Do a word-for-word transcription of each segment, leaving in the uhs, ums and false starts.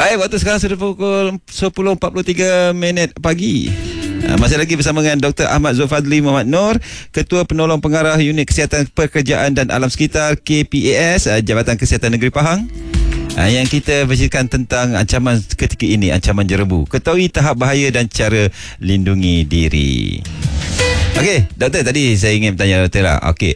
Baik, waktu sekarang sudah pukul sepuluh empat puluh tiga minit pagi. Masih lagi bersama dengan Doktor Ahmad Zulfadli Muhammad Noor, Ketua Penolong Pengarah Unit Kesihatan Pekerjaan dan Alam Sekitar K P A S, Jabatan Kesihatan Negeri Pahang. Yang kita berceritakan tentang ancaman ketika ini, ancaman jerebu. Ketahui tahap bahaya dan cara lindungi diri. Okey, doktor, tadi saya ingin bertanya doktor lah. Okey.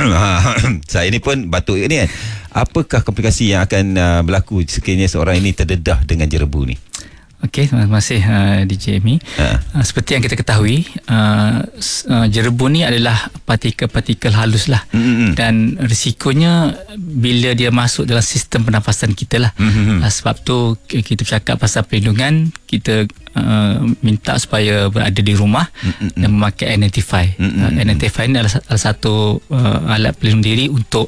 Saya ni pun batuk ni kan. Apakah komplikasi yang akan uh, berlaku sekiranya seorang ini terdedah dengan jerebu ni? Okey, terima kasih uh, D J Amy. Ha. Uh, seperti yang kita ketahui, uh, uh, jerebu ni adalah partikel-partikel halus lah. Mm-hmm. Dan risikonya bila dia masuk dalam sistem pernafasan kita lah. Mm-hmm. Uh, sebab tu kita bercakap pasal perlindungan, kita uh, minta supaya berada di rumah. Mm-hmm. Dan memakai N ninety-five. Mm-hmm. uh, N ninety-five ni adalah salah satu uh, alat pelindung diri untuk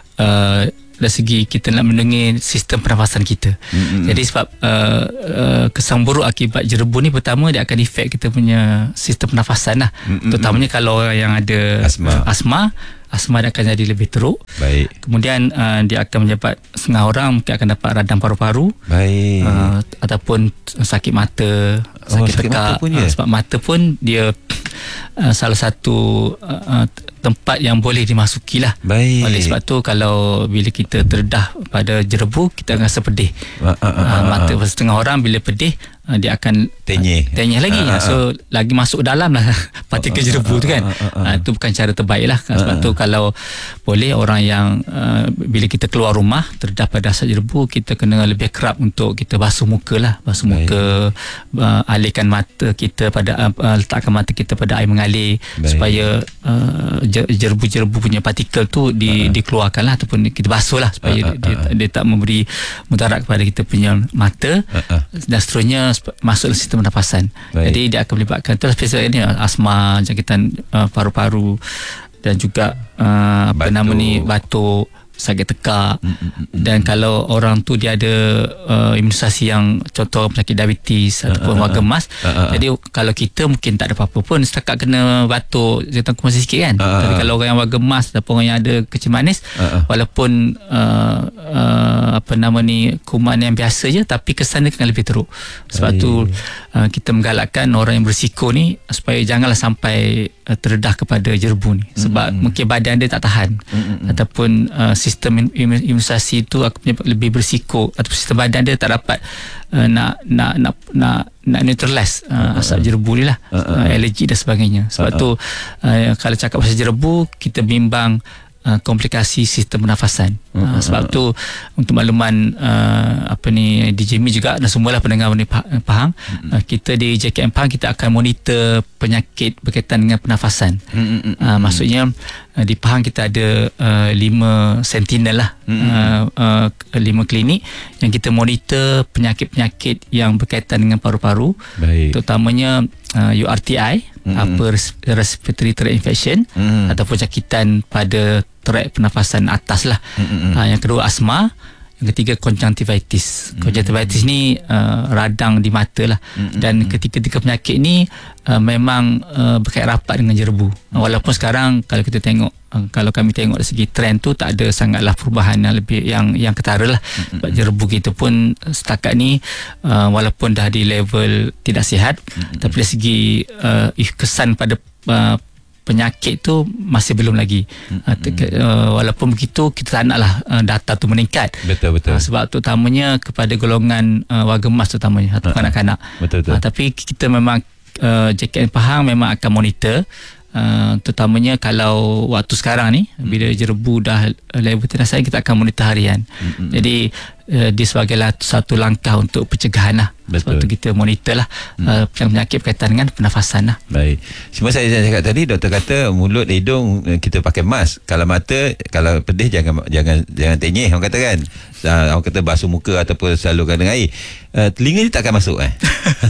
uh, dari segi kita nak melindungi sistem pernafasan kita. Mm-hmm. Jadi sebab uh, uh, kesan buruk akibat jerebu ni, pertama dia akan efek kita punya sistem pernafasan lah. Mm-hmm. Terutamanya kalau orang yang ada asma, uh, asma asma dia akan jadi lebih teruk. Baik. Kemudian uh, dia akan menyebabkan setengah orang mungkin akan dapat radang paru-paru. Baik. Uh, ataupun sakit mata, sakit, oh, sakit tekak. Mata uh, sebab mata pun dia uh, salah satu uh, tempat yang boleh dimasuki lah. Baik. Oleh sebab tu kalau bila kita terdedah pada jerebu, kita akan rasa pedih. Uh, uh, uh, uh, mata uh, setengah orang bila pedih, uh, dia akan tenyih. Uh, tenyih lagi. Uh, uh, so uh, lagi masuk dalam lah partikel uh, jerebu uh, tu kan. Uh, uh, uh, uh, itu bukan cara terbaik lah. Uh, sebab uh, tu kalau boleh orang yang uh, bila kita keluar rumah terdedah pada asap jerebu, kita kena lebih kerap untuk kita basuh muka lah. Basuh Baik. muka, uh, alihkan mata kita pada uh, letakkan mata kita pada air mengalir. Baik. Supaya uh, jerebu-jerebu punya partikel tu di, uh-huh. dikeluarkan lah, ataupun kita basuh lah supaya uh-huh. dia, dia, dia tak memberi mudarat kepada kita punya mata, uh-huh. dan seterusnya masuk dalam sistem pernafasan. Baik. Jadi dia akan melibatkan tu spesial ni, asma, jangkitan uh, paru-paru, dan juga uh, apa nama ni, batuk, sakit tekak. Mm-mm. Dan kalau orang tu dia ada uh, imunisasi yang contoh penyakit diabetes uh, ataupun uh, warga emas, uh, uh, jadi kalau kita mungkin tak ada apa-apa pun, setakat kena batuk, jangkitan kuman sikit kan. Uh, Tapi kalau orang yang warga emas ataupun orang yang ada kencing manis, uh, uh, walaupun uh, uh, apa nama ni, kuman yang biasa je, tapi kesan dia akan lebih teruk. Sebab Ayy. tu uh, kita menggalakkan orang yang berisiko ni supaya janganlah sampai uh, terdedah kepada jerebu ni. Sebab mm-hmm. mungkin badan dia tak tahan, mm-hmm. ataupun uh, sistem imunisasi itu akan lebih berisiko, atau sistem badan dia tak dapat uh, nak nak nak nak nak neutralize uh, uh, asap jerebu ni lah, uh, uh, uh, alergi dan sebagainya. Sebab uh, uh. tu uh, kalau cakap pasal jerebu, kita bimbang Uh, komplikasi sistem pernafasan. Uh, uh, sebab uh, tu untuk makluman uh, apa ni, D J M I juga dan semualah pendengar ni Pahang, uh, uh, kita di J K M Pahang kita akan monitor penyakit berkaitan dengan pernafasan. Uh, uh, uh, maksudnya uh, di Pahang kita ada uh, lima sentinel lah, uh, uh, uh, lima klinik yang kita monitor penyakit-penyakit yang berkaitan dengan paru-paru. Baik. Terutamanya uh, U R T I, mm-hmm. upper respiratory tract infection, mm-hmm. ataupun jangkitan pada tract pernafasan atas lah. Mm-hmm. Uh, yang kedua asma, yang ketiga conjunctivitis. Mm-hmm. Conjunctivitis ni uh, radang di mata lah. Mm-hmm. Dan ketiga-tiga penyakit ni uh, memang uh, berkait rapat dengan jerebu. Mm-hmm. Walaupun sekarang kalau kita tengok, uh, kalau kami tengok dari segi trend tu tak ada sangatlah perubahan yang lebih yang yang ketara lah. Mm-hmm. Sebab jerebu kita pun setakat ni uh, walaupun dah di level tidak sihat, mm-hmm. tapi dari segi uh, kesan pada uh, penyakit tu masih belum lagi. Mm-hmm. uh, te- uh, walaupun begitu, kita tak naklah uh, data tu meningkat. Betul betul. Uh, sebab terutamanya kepada golongan uh, warga emas terutamanya, atau uh-huh. kanak-kanak. Betul betul. Uh, tapi kita memang uh, J K M Pahang memang akan monitor. Uh, terutamanya kalau waktu sekarang ni, mm-hmm. bila jerebu dah level terasa, kita akan monitor harian. Mm-hmm. Jadi uh, dia sebagai satu langkah untuk pencegahan lah. Betul. Sebab tu kita monitor lah hmm. uh, penyakit berkaitan dengan pernafasan lah. Baik. Cuma saya cakap tadi, doktor kata mulut, hidung kita pakai mask. Kalau mata, kalau pedih jangan jangan jangan tenyih, orang kata kan. Uh, orang kata basuh muka ataupun salurkan dengan air. Uh, telinga ni tak akan masuk eh?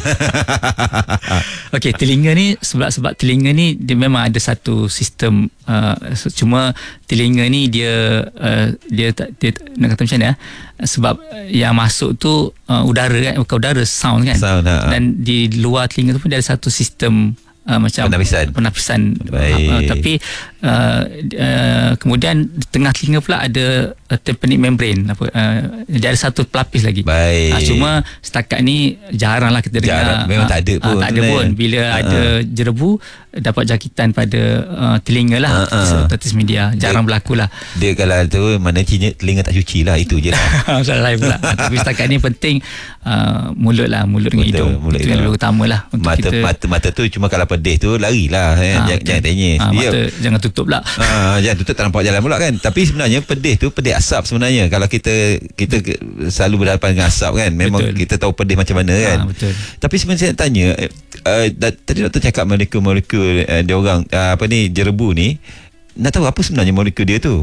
Okey, telinga ni sebab sebab telinga ni dia memang ada satu sistem, uh, cuma telinga ni dia uh, dia tak dia, nak kata macam mana, sebab yang masuk tu uh, udara kan, bukan udara, sound kan. Sound, ha, ha. Dan di luar telinga tu pun dia ada satu sistem Uh, macam penapisan, penapisan. Baik. Uh, tapi uh, uh, kemudian di tengah telinga pula ada uh, tympanic membrane apa, uh, dia ada satu pelapis lagi. Baik. Uh, cuma setakat ni jaranglah kita dengar. Jarang. Memang uh, tak ada pun. Uh, tak ada pun. Bila uh-huh. ada jerebu dapat jangkitan pada uh, telinga lah, uh-huh. tetes media. Jarang dia, berlaku lah. Dia kalau tu mana cinya telinga tak cuci lah, itu je lah. Masalah lain pula. Tapi setakat ni penting uh, mulut lah, mulut dengan hidung. Mulut itu yang lebih utama lah untuk mata, kita. Mata, mata tu cuma kalau pedih tu larilah, eh. ha, jangan, jangan tanya. Ha, mata ya. Jangan tutup pula. Ha, jangan tutup, tak nampak jalan pula kan. Tapi sebenarnya pedih tu pedih asap sebenarnya. Kalau kita kita selalu berhadapan dengan asap kan, memang betul. Kita tahu pedih macam mana kan. Ha, betul. Tapi sebenarnya saya nak tanya, uh, tadi doktor cakap molekul-molekul uh, dia orang uh, apa ni jerebu ni, nak tahu apa sebenarnya molekul dia tu?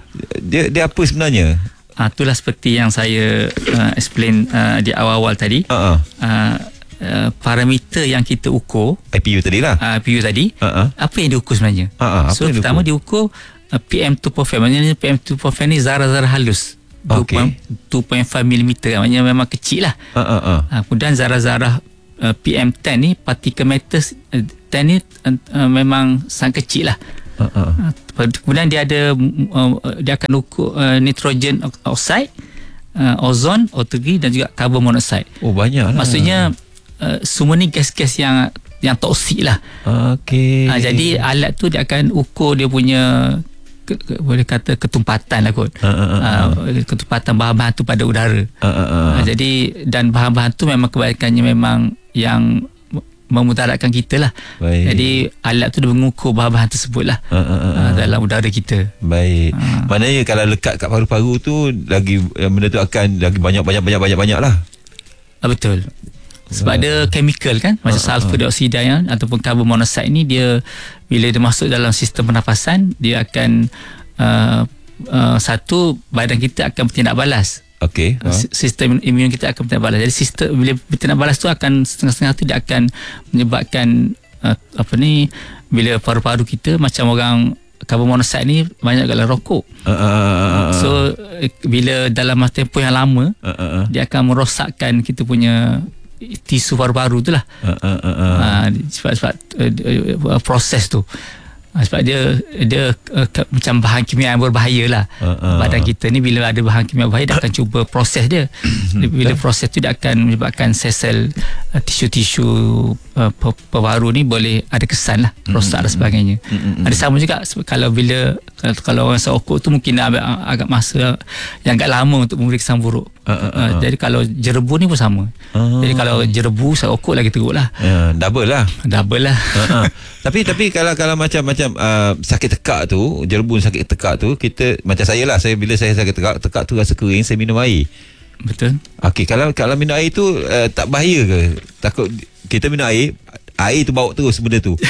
Dia dia apa sebenarnya? Ah, itulah seperti yang saya uh, explain uh, di awal-awal tadi. Uh-uh. Uh, uh, parameter yang kita ukur, I P U tadi lah. Uh, I P U tadi. Uh-uh. Apa yang diukur sebenarnya? Uh-uh. So pertama diukur uh, P M two point five. Maksudnya P M two point five ni zarah-zarah halus. Okay. two point five milimeter. Maksudnya memang kecil lah. Uh-uh. Uh, kemudian zarah-zarah uh, P M ten ni, particle matter uh, ten ni uh, uh, memang sangat kecil lah. Uh-uh. Kemudian dia ada uh, dia akan ukur uh, nitrogen oxide, uh, ozon, O tiga dan juga carbon monoxide. Oh, banyak lah. Maksudnya uh, semua ni gas-gas yang yang toksik lah. Okey. Uh, jadi alat tu dia akan ukur dia punya ke, ke, boleh kata ketumpatan lah kot. Uh, uh, uh, uh. Uh, ketumpatan bahan-bahan tu pada udara. Uh, uh, uh. Uh, jadi dan bahan-bahan tu memang kebanyakannya memang yang memudaratkan kita lah. Baik. Jadi alat tu dia mengukur bahan-bahan tersebut lah uh, uh, uh, uh, dalam udara kita. Baik. Uh. Maknanya kalau lekat kat paru-paru tu lagi benda tu akan lagi banyak-banyak-banyak-banyak lah. Uh, betul. Sebab uh. dia chemical kan, macam uh, sulfur uh. dioksida yang ataupun carbon monoxide ni, dia bila dia masuk dalam sistem pernafasan, dia akan uh, uh, satu, badan kita akan bertindak balas. Okey. Uh. Sistem imun kita akan bertindak balas. Jadi sistem bila bertindak balas tu akan setengah-setengah tu dia akan menyebabkan uh, apa ni, bila paru-paru kita macam orang carbon monoxide ni banyak dalam rokok. Uh, uh, uh, uh, so bila dalam masa tempoh yang lama uh, uh, uh. dia akan merosakkan kita punya tisu paru-paru tu lah. Uh, uh, uh, uh. Uh, sebab sebab uh, uh, proses tu. Ha, sebab dia dia uh, ke, macam bahan kimia yang berbahaya lah. uh, uh. Badan kita ni bila ada bahan kimia berbahaya, dia akan cuba proses dia. Bila proses tu dia akan menyebabkan sel-sel uh, tisu-tisu uh, paru ni boleh ada kesan lah, rosak dan sebagainya. Ada sama juga kalau bila kalau, kalau orang sokok tu mungkin agak, agak masa yang agak lama untuk memberi kesan buruk. Uh, uh, uh, uh. Jadi kalau jerebu ni pun sama. uh. Jadi kalau jerebu sokok lagi teruk lah. uh, Double lah. Double lah. uh, uh. Tapi tapi kalau kalau macam-macam uh, sakit tekak tu, jerebu sakit tekak tu, kita macam saya lah, saya bila saya sakit tekak, tekak tu rasa kering, saya minum air. Betul. Okey, kalau kalau minum air tu uh, tak bahaya ke? Takut kita minum air, air tu bawa terus benda tu.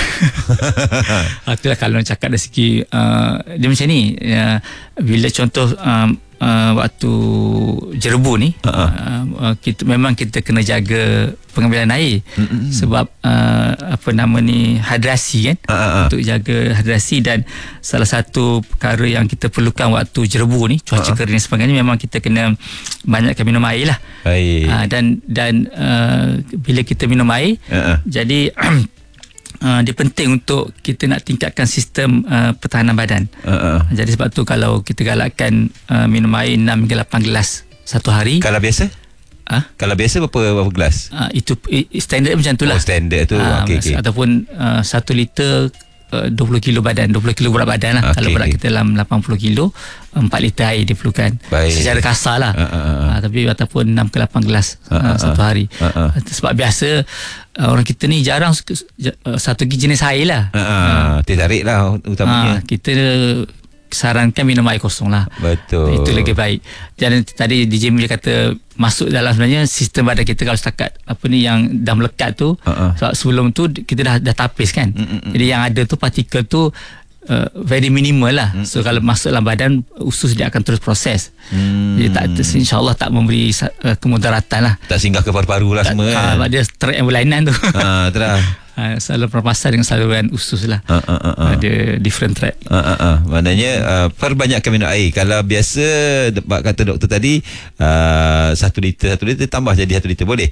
Itulah kalau nak cakap dari segi uh, dia macam ni, uh, bila contoh um, uh, waktu jerebu ni, uh-huh. uh, kita memang kita kena jaga pengambilan air. Mm-hmm. Sebab uh, apa nama ni, hidrasi kan, uh-huh. untuk jaga hidrasi. Dan salah satu perkara yang kita perlukan waktu jerebu ni, cuaca uh-huh. kering dan sebagainya, memang kita kena banyakkan minum air lah. Baik. Uh, dan dan uh, bila kita minum air, uh-huh. jadi Uh, dia penting untuk kita nak tingkatkan sistem uh, pertahanan badan. Uh-uh. Jadi sebab tu kalau kita galakkan uh, minum air enam hingga lapan gelas satu hari. Kalau biasa? Ha? Kalau biasa berapa, berapa gelas? Uh, itu standard macam tu lah. Oh, standard tu. Uh, okay, okay. Ataupun uh, satu liter uh, dua puluh kilo badan, dua puluh kilo berat badan lah. Okay, kalau berat okay. kita dalam lapan puluh kilo, empat liter air diperlukan. Baik. Secara kasar lah. Uh, uh, uh. Uh, tapi ataupun enam ke lapan gelas uh, uh, uh, satu hari. Uh, uh. Sebab biasa uh, orang kita ni jarang uh, satu lagi jenis air lah. Uh, uh, uh. Teh tarik lah utamanya. Uh, kita sarankan minum air kosong lah. Betul. Itu lagi baik. Dan tadi D J Mil kata masuk dalam sebenarnya sistem badan kita kalau setakat apa ni yang dah melekat tu. Uh-uh. Sebab sebelum tu kita dah dah tapis kan. Mm-mm. Jadi yang ada tu partikel tu uh, very minimal lah. Mm-mm. So kalau masuk dalam badan, usus dia akan terus proses. Mm. Jadi tak, insyaAllah tak memberi uh, kemudaratan lah. Tak singgah ke paru-paru lah tak, semua kan. Uh, dia track yang berlainan tu. Ha, terah. Uh, saluran pernafasan dengan saluran usus lah. uh, uh, uh, uh. Ada different track. uh, uh, uh. Maknanya uh, perbanyakkan minum air. Kalau biasa kata doktor tadi uh, satu liter satu liter tambah jadi satu liter boleh.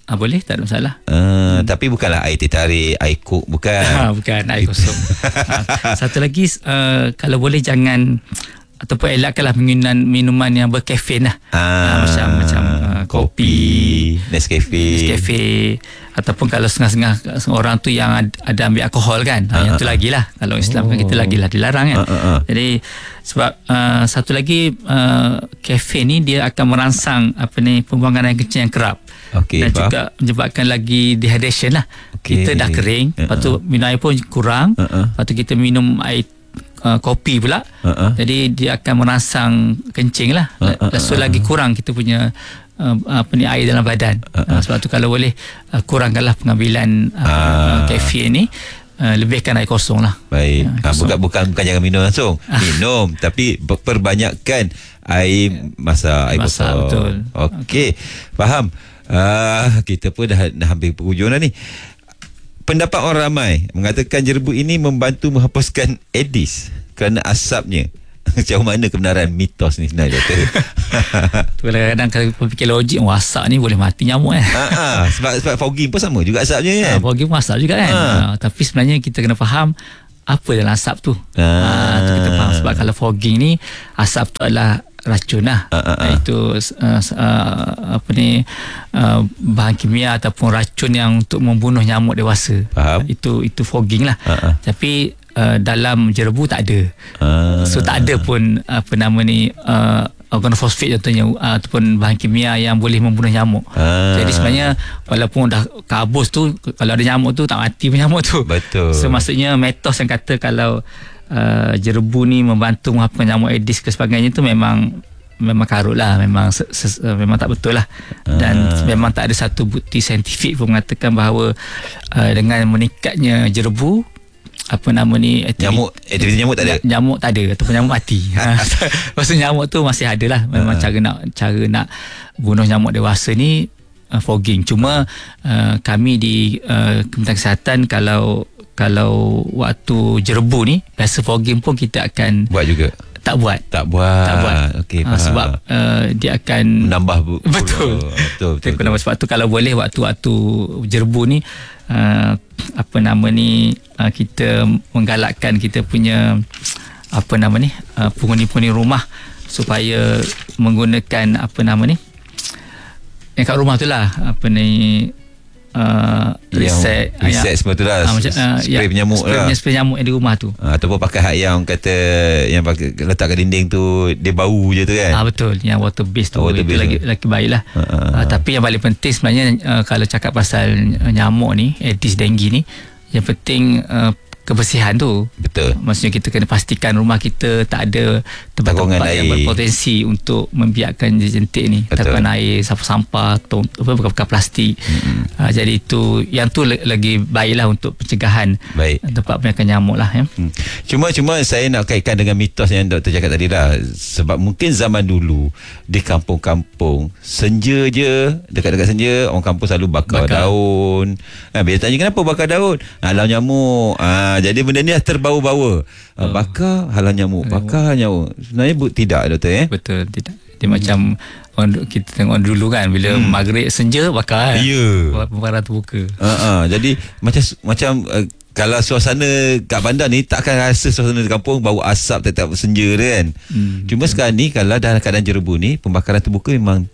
Ah, boleh, tak ada masalah. Uh, hmm. Tapi bukanlah air teh tarik, air kok, bukan. Ha, bukan, air kosong. ha, satu lagi, uh, kalau boleh jangan ataupun elakkanlah minuman minuman yang berkafein lah. Ah, uh, macam macam uh, kopi, Nescafe, Nescafe ataupun kalau setengah-setengah orang tu yang ada, ada ambil alkohol kan. Uh, uh, yang tu lagi lah. Kalau Islam oh. kan kita lagilah dilarang kan. Uh, uh, uh. Jadi sebab uh, satu lagi uh, kafein ni dia akan merangsang apa ni pembuangan air kencing yang kerap. Okay, dan faham. Juga menyebabkan lagi dehydration lah. Okay. Kita dah kering, uh, uh. lepas tu minum air pun kurang. Uh, uh. Lepas tu kita minum air Uh, kopi pula, uh-uh. jadi dia akan merangsang kencing lah. uh-uh. So lagi kurang kita punya uh, apa ni air dalam badan. uh-uh. uh, sebab tu kalau boleh uh, kurangkanlah pengambilan uh, uh. kafein ni, uh, lebihkan air kosong lah. Baik. uh, kosong. Bukan, bukan bukan jangan minum langsung minum tapi perbanyakkan air masak, air masak, kosong. Betul. Okey, okay. Faham. uh, Kita pun dah, dah hampir penghujung dah ni. Pendapat orang ramai mengatakan jerbu ini membantu menghapuskan Aedes kerana asapnya. Sejauh mana kebenaran mitos ni sebenarnya, doktor? Kadang-kadang kalau fikir logik, oh, asap ni boleh mati nyamuk kan. Ha, ha, sebab sebab fogging pun sama juga asapnya kan. Ha, fogging pun asap juga kan. Ha. Ha, tapi sebenarnya kita kena faham apa dalam asap tu. Ha. Ha, tu kita faham sebab kalau fogging ni asap tu adalah racun lah. Uh, uh, uh. Itu uh, uh, apa ni uh, bahan kimia ataupun racun yang untuk membunuh nyamuk dewasa. Faham. Itu itu fogging lah. Uh, uh. Tapi uh, dalam jerbu tak ada. Uh, so tak ada pun apa nama ni uh, organofosfat contohnya uh, ataupun bahan kimia yang boleh membunuh nyamuk. Uh. Jadi sebenarnya walaupun dah kabus tu, kalau ada nyamuk tu tak mati pun nyamuk tu. Betul. So maksudnya mitos yang kata kalau Uh, jerbu ni membantu menghapuskan nyamuk Aedes ke sebagainya tu memang memang karut lah, memang ses, ses, uh, memang tak betul lah. Dan uh. memang tak ada satu bukti saintifik pun mengatakan bahawa uh, dengan meningkatnya jerbu apa nama ni aktiviti, nyamuk aktiviti nyamuk tak ada nyamuk tak ada ataupun nyamuk mati. Maksud nyamuk tu masih ada lah. Memang uh. cara nak cara nak bunuh nyamuk dewasa ni uh, fogging. Cuma uh, kami di uh, Kementerian Kesihatan kalau kalau waktu jerbu ni biasa fogging pun kita akan buat juga. Tak buat. Tak buat. Tak buat. Okey, ha, sebab uh, dia akan menambah bu- betul. Betul. Betul. betul. Sebab tu kalau boleh waktu-waktu jerbu ni uh, apa nama ni uh, kita menggalakkan kita punya apa nama ni uh, penghuni-penghuni rumah supaya menggunakan apa nama ni yang kat rumah tu lah apa ni Uh, reset reset semua tu lah uh, uh, spray ya, penyamuk spray, lah spray nyamuk yang di rumah tu uh, ataupun pakai hak yang kata yang pakai, letak kat dinding tu dia bau je tu kan. Ah, betul, yang water based tu, oh, water itu base lagi, lagi baik lah. uh, uh, uh, tapi yang paling penting sebenarnya uh, kalau cakap pasal nyamuk ni Aedes dengue ni, yang penting uh, kebersihan tu. Betul. Maksudnya kita kena pastikan rumah kita tak ada tempat-tempat yang berpotensi untuk membiarkan jentik ni. Takuan air, sampah-sampah, tong, apa bekas plastik. Mm-hmm. Uh, jadi itu yang tu lagi baiklah untuk pencegahan. Baik. Tempat penyakit nyamuk lah ya. Hmm. Cuma cuma saya nak kaitkan dengan mitos yang doktor cakap tadi lah. Sebab mungkin zaman dulu di kampung-kampung senja je, dekat-dekat senja orang kampung selalu bakar, bakar. daun. Ha, bila tanya kenapa bakar daun? Halau nyamuk. Ha, jadi benda ni dah terbau-bawa. Oh. Bakar halau nyamuk, bakar nyamuk. Sebenarnya bu, tidak doktor eh? Betul, tidak. Dia hmm. macam orang, kita tengok dulu kan bila hmm. maghrib senja bakar. Ya. Yeah. Pembaran terbuka. Uh-uh. Jadi macam macam uh, kalau suasana kat bandar ni takkan rasa suasana di kampung bau asap tetap senja dia kan. Hmm. Cuma sekarang ni kalau dalam keadaan jerbu ni pembakaran terbuka memang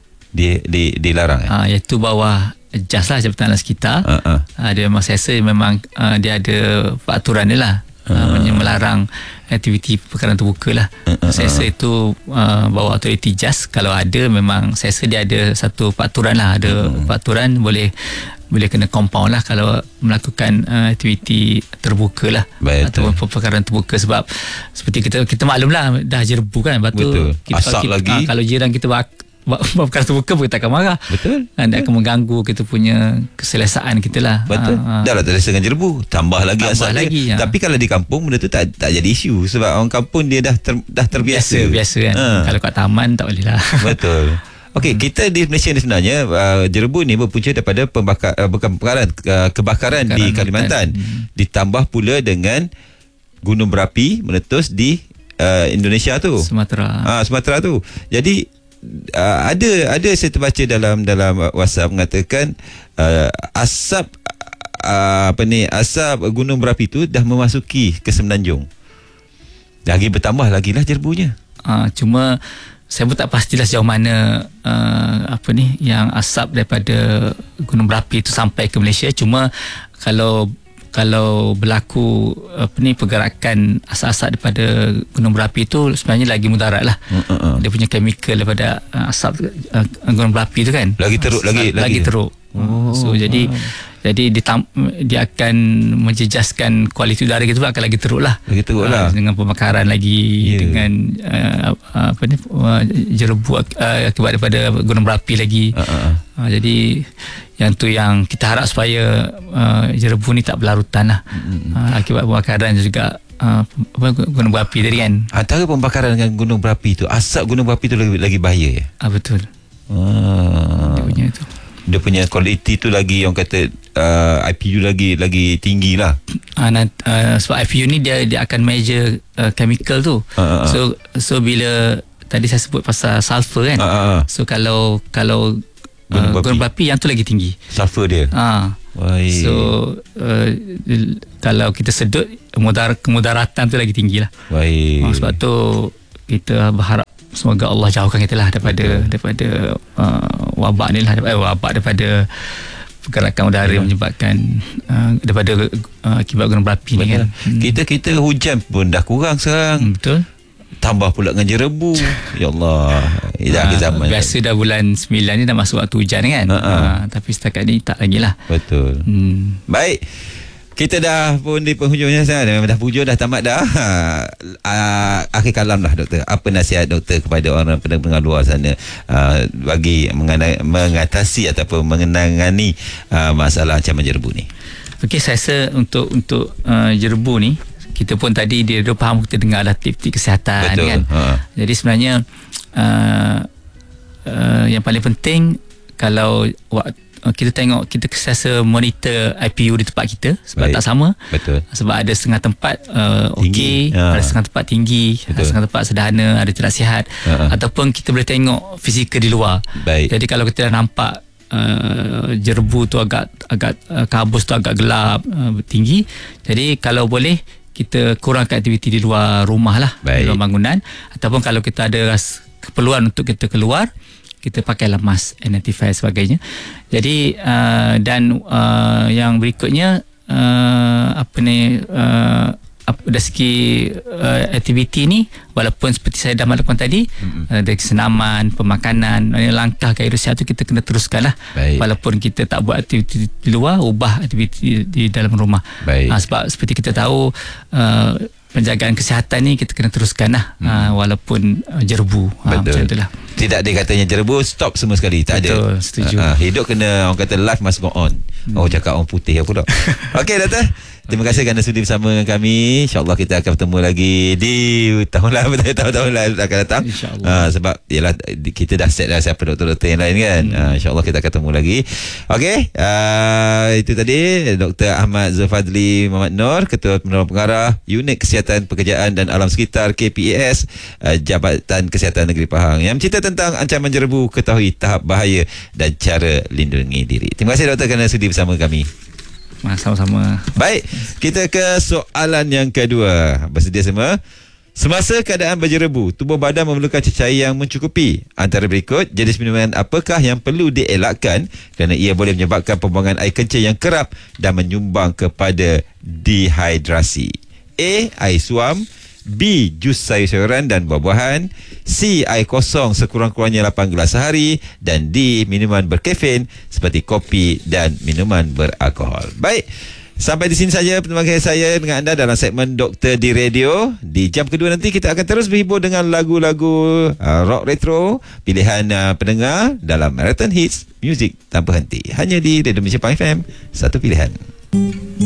di, di, dilarang eh? Ah, iaitu bawah jas lah Jabatan Alam Sekitar. Uh-uh. uh, Dia memang saya rasa memang uh, dia ada peraturan dia lah. Uh, uh, melarang aktiviti perkaran terbuka lah. Uh, uh, saya rasa itu uh, bawah autoriti jas. Kalau ada memang saya rasa dia ada satu peraturan lah. Ada uh, peraturan boleh boleh kena compound lah kalau melakukan uh, aktiviti terbuka lah. Baik, ataupun perkaran terbuka. Sebab seperti kita kita maklum lah dah jerbu kan. Betul. Kita, asap kita, lagi. Uh, kalau jiran kita bak perkara terbuka pun kita akan marah. Betul. Dan dia akan mengganggu kita punya keselesaan kita lah. Betul. Ha, ha. Dah lah terasa dengan jerbu, tambah lagi tambah asap lagi, dia. Ha. Tapi kalau di kampung benda tu tak tak jadi isu sebab orang kampung dia dah ter, dah terbiasa. Biasa, biasa kan. Ha. Kalau kat taman tak boleh lah. Betul. Okey, hmm. kita di Malaysia ni sebenarnya uh, jerbu ni berpunca daripada pembakar uh, bukan pembakaran uh, kebakaran Bakaran di Kalimantan. Hmm. Ditambah pula dengan gunung berapi meletus di uh, Indonesia tu. Sumatera. Ah, Sumatera tu. Jadi uh, ada ada saya terbaca dalam dalam WhatsApp mengatakan uh, asap uh, apa ni asap gunung berapi tu dah memasuki ke Semenanjung. Lagi bertambah lagi lah jerbunya. Uh, cuma saya pun tak pastilah sejauh mana uh, apa ni yang asap daripada gunung berapi itu sampai ke Malaysia. Cuma kalau kalau berlaku apa ni pergerakan asap-asap daripada gunung berapi itu sebenarnya lagi mudarat lah. Uh, uh, uh. Dia punya chemical daripada uh, asap uh, gunung berapi itu kan lagi teruk lagi lagi, lagi teruk. Oh, so jadi uh. jadi ditam, dia akan menjejaskan kualiti udara kita pun akan lagi teruk lah. Lagi teruk lah. Uh, dengan pembakaran lagi, yeah. dengan uh, apa ni uh, jerebu uh, akibat daripada gunung berapi lagi. Uh, uh. Uh, jadi yang tu yang kita harap supaya uh, jerebu ni tak berlarutan lah. Mm-hmm. Uh, akibat pembakaran juga uh, gunung berapi tadi kan. Antara pembakaran dengan gunung berapi tu, asap gunung berapi tu lagi, lagi bahaya ya? Ah, betul. Ah. Dia punya tu. Dia punya kualiti tu lagi orang kata uh, I P U lagi lagi tinggi lah. Uh, uh, sebab I P U ni dia dia akan measure uh, chemical tu. Uh, uh, uh. So so bila tadi saya sebut pasal sulfur kan. Uh, uh, uh. So kalau kalau gunung uh, gunung berapi yang tu lagi tinggi sulfur dia. Ah. Uh, so uh, kalau kita sedut mudar kemudaratan tu lagi tinggi lah. Baik. Uh, sebab tu kita berharap semoga Allah jauhkan kita lah daripada Betul. daripada uh, wabak ni lah daripada, eh, wabak daripada pergerakan udara yang menyebabkan uh, daripada uh, akibat gunung berapi ni kan. Hmm. Kita kita hujan pun dah kurang sekarang. Hmm, betul. Tambah pula dengan jerebu. Ya Allah. Dah uh, zaman. Biasa dah bulan sembilan ni dah masuk waktu hujan kan. Uh, uh. Uh, tapi setakat ni tak lagi lah. Betul. Hmm. Baik. Kita dah pun di penghujungnya sekarang. Memang dah hujung, dah tamat dah. Uh, akhir kalam lah doktor. Apa nasihat doktor kepada orang pendengar luar sana uh, bagi mengana- mengatasi ataupun mengenangani uh, masalah ancaman jerebu ni? Okey, saya rasa untuk untuk uh, jerebu ni kita pun tadi dia dah faham, kita dengar ada tip-tip kesihatan. Betul. Kan. Ha. Jadi sebenarnya uh, uh, yang paling penting kalau waktu kita tengok, kita sentiasa monitor I P U di tempat kita sebab Baik. tak sama. Betul. Sebab ada setengah tempat uh, okey, ha. ada setengah tempat tinggi, Betul. ada setengah tempat sederhana, ada tidak sihat. Ha. Ataupun kita boleh tengok fizikal di luar. Baik. Jadi kalau kita dah nampak uh, jerebu tu agak agak uh, kabus tu agak gelap, uh, tinggi, jadi kalau boleh kita kurangkan aktiviti di luar rumah lah, Baik. di luar bangunan. Ataupun kalau kita ada keperluan untuk kita keluar, kita pakailah mask N ninety five sebagainya. Jadi uh, dan uh, yang berikutnya uh, apa ni uh, dari segi uh, aktiviti ni, walaupun seperti saya dah maklumkan tadi, mm-hmm. uh, dari kesenaman, pemakanan, langkah gaya sihat tu kita kena teruskan lah. Walaupun kita tak buat aktiviti di luar, ubah aktiviti di dalam rumah. Uh, sebab seperti kita tahu uh, penjagaan kesihatan ni kita kena teruskan lah, hmm. uh, walaupun uh, jerebu. Uh, macam itulah. Tidak ada katanya jerebu stop semua sekali, tak Betul, ada. Setuju. Uh, uh, hidup kena, orang kata life must go on. Hmm. Oh, cakap orang putih pula. Okey doktor. Terima kasih kerana sudi bersama dengan kami. InsyaAllah kita akan bertemu lagi di tahun lain, tahun-tahun lain akan datang. InsyaAllah. Uh, sebab yalah, kita dah set dah siapa doktor-doktor yang lain kan. Hmm. Uh, InsyaAllah kita akan bertemu lagi. Okey, uh, itu tadi Doktor Ahmad Zulfadli Mohamed Noor, Ketua Penolong Pengarah Unit Kesihatan Pekerjaan dan Alam Sekitar K P A S, uh, Jabatan Kesihatan Negeri Pahang, yang mencerita tentang ancaman jerebu, ketahui tahap bahaya dan cara lindungi diri. Terima kasih doktor kerana sudi bersama kami. Sama-sama. Baik, kita ke soalan yang kedua. Bersedia semua? Semasa keadaan berjerebu, tubuh badan memerlukan cecair yang mencukupi. Antara berikut, jenis minuman apakah yang perlu dielakkan kerana ia boleh menyebabkan pembuangan air kencing yang kerap dan menyumbang kepada dehidrasi? A. Air suam. B. Jus sayur-sayuran dan buah-buahan. C. Air kosong sekurang-kurangnya lapan gelas sehari. Dan D. Minuman berkafein seperti kopi dan minuman beralkohol. Baik, sampai di sini saja pertemuan saya dengan anda dalam segmen Doktor di Radio. Di jam kedua nanti kita akan terus berhibur dengan lagu-lagu uh, rock retro pilihan uh, pendengar dalam Marathon Hits Music Tanpa Henti, hanya di Radio Malaysia Pahang F M, satu pilihan.